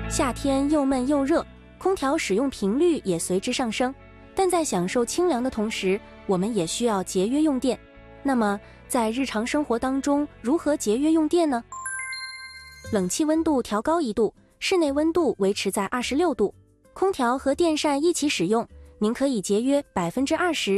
夏天又闷又热，空调使用频率也随之上升。但在享受清凉的同时，我们也需要节约用电。那么，在日常生活当中，如何节约用电呢？冷气温度调高1度，室内温度维持在26度，空调和电扇一起使用，您可以节约20%。